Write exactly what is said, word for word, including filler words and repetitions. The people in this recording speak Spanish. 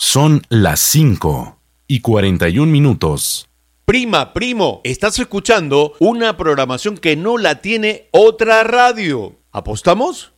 Son las cinco y cuarenta y un minutos. Prima, primo, estás escuchando una programación que no la tiene otra radio. ¿Apostamos?